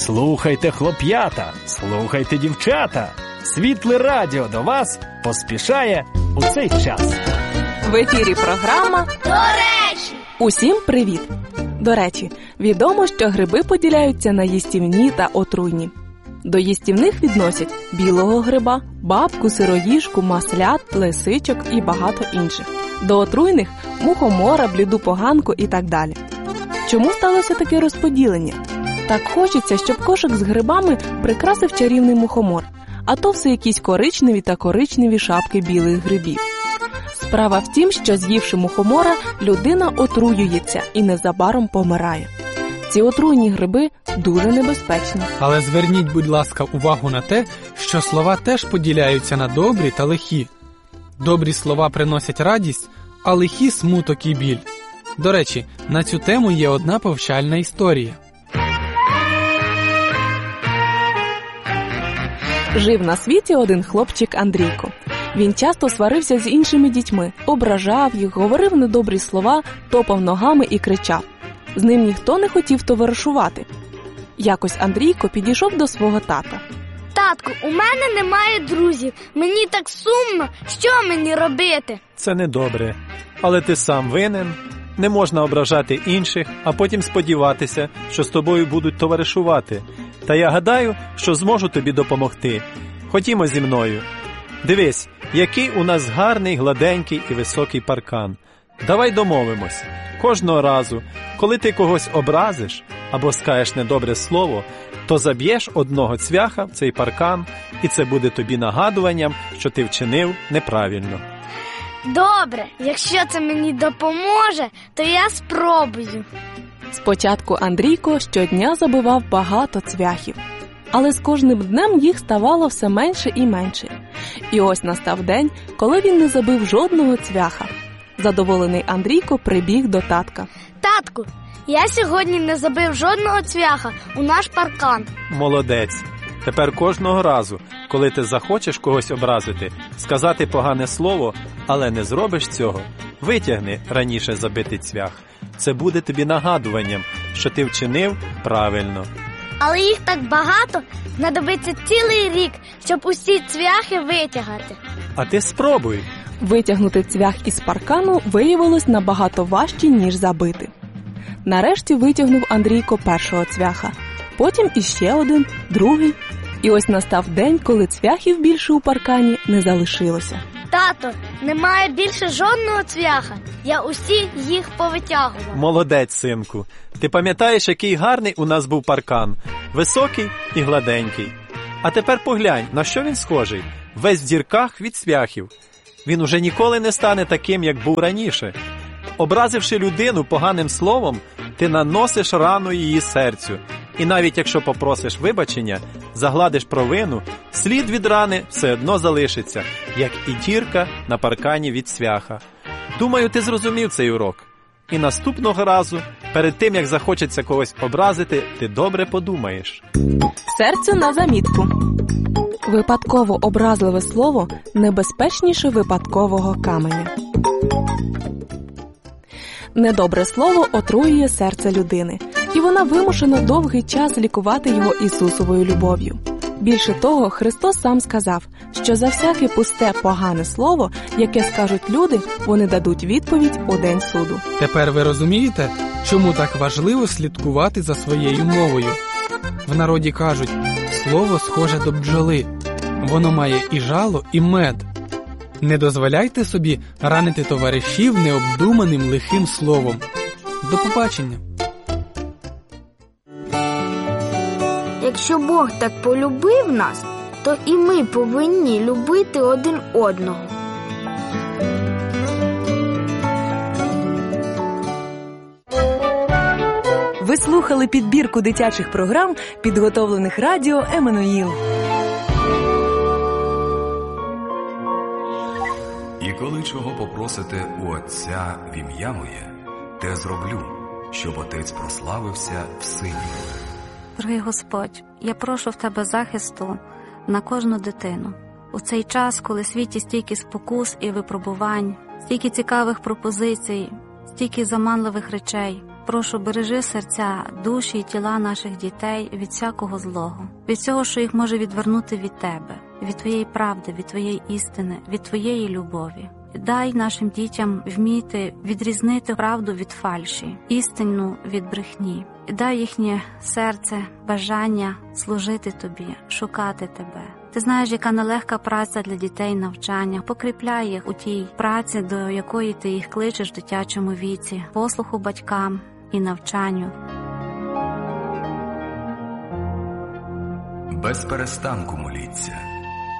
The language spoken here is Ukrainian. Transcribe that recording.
Слухайте, хлоп'ята, слухайте, дівчата. Світле радіо до вас поспішає у цей час. В ефірі програма «До речі». Усім привіт! До речі, відомо, що гриби поділяються на їстівні та отруйні. До їстівних відносять білого гриба, бабку, сироїжку, маслят, лисичок і багато інших. До отруйних – мухомора, бліду поганку і так далі. Чому сталося таке розподілення? Так хочеться, щоб кошик з грибами прикрасив чарівний мухомор, а то все якісь коричневі та коричневі шапки білих грибів. Справа в тім, що з'ївши мухомора, людина отруюється і незабаром помирає. Ці отруйні гриби дуже небезпечні. Але зверніть, будь ласка, увагу на те, що слова теж поділяються на добрі та лихі. Добрі слова приносять радість, а лихі – смуток і біль. До речі, на цю тему є одна повчальна історія. Жив на світі один хлопчик Андрійко. Він часто сварився з іншими дітьми, ображав їх, говорив недобрі слова, топав ногами і кричав. З ним ніхто не хотів товаришувати. Якось Андрійко підійшов до свого тата. Татку, у мене немає друзів. Мені так сумно. Що мені робити? Це недобре, але ти сам винен. Не можна ображати інших, а потім сподіватися, що з тобою будуть товаришувати. Та я гадаю, що зможу тобі допомогти. Ходімо зі мною. Дивись, який у нас гарний, гладенький і високий паркан. Давай домовимось. Кожного разу, коли ти когось образиш або скажеш недобре слово, то заб'єш одного цвяха в цей паркан, і це буде тобі нагадуванням, що ти вчинив неправильно. Добре, якщо це мені допоможе, то я спробую. Спочатку Андрійко щодня забивав багато цвяхів. Але з кожним днем їх ставало все менше і менше. І ось настав день, коли він не забив жодного цвяха. Задоволений Андрійко прибіг до татка. Татку, я сьогодні не забив жодного цвяха у наш паркан. Молодець. Тепер кожного разу, коли ти захочеш когось образити, сказати погане слово, але не зробиш цього, витягни раніше забитий цвях. Це буде тобі нагадуванням, що ти вчинив правильно. Але їх так багато, знадобиться цілий рік, щоб усі цвяхи витягати. А ти спробуй. Витягнути цвях із паркану виявилось набагато важче, ніж забити. Нарешті витягнув Андрійко першого цвяха. Потім іще один, другий. І ось настав день, коли цвяхів більше у паркані не залишилося. Тато, немає більше жодного цвяха. Я усі їх повитягував. Молодець, синку. Ти пам'ятаєш, який гарний у нас був паркан? Високий і гладенький. А тепер поглянь, на що він схожий? Весь в дірках від цвяхів. Він уже ніколи не стане таким, як був раніше. Образивши людину поганим словом, ти наносиш рану її серцю. І навіть якщо попросиш вибачення, загладиш провину, слід від рани все одно залишиться, як і дірка на паркані від цвяха. Думаю, ти зрозумів цей урок. І наступного разу, перед тим, як захочеться когось образити, ти добре подумаєш. Серцю на замітку. Випадково образливе слово небезпечніше випадкового каменя. Недобре слово отруює серце людини, і вона вимушена довгий час лікувати його Ісусовою любов'ю. Більше того, Христос сам сказав, що за всяке пусте погане слово, яке скажуть люди, вони дадуть відповідь у день суду. Тепер ви розумієте, чому так важливо слідкувати за своєю мовою? В народі кажуть, слово схоже до бджоли. Воно має і жало, і мед. Не дозволяйте собі ранити товаришів необдуманим лихим словом. До побачення. Якщо Бог так полюбив нас, то і ми повинні любити один одного. Ви слухали підбірку дитячих програм, підготовлених радіо «Еммануїл». І коли чого попросите у Отця в ім'я моє, те зроблю, щоб Отець прославився в Сині. Дорогий Господь, я прошу в Тебе захисту на кожну дитину. У цей час, коли в світі стільки спокус і випробувань, стільки цікавих пропозицій, стільки заманливих речей, прошу, бережи серця, душі і тіла наших дітей від всякого злого, від всього, що їх може відвернути від Тебе, від Твоєї правди, від Твоєї істини, від Твоєї любові. Дай нашим дітям вміти відрізнити правду від фальші, істину від брехні. І дай їхнє серце бажання служити Тобі, шукати Тебе. Ти знаєш, яка нелегка праця для дітей навчання. Покріпляй їх у тій праці, до якої ти їх кличеш в дитячому віці, послуху батькам і навчанню. Без перестанку моліться.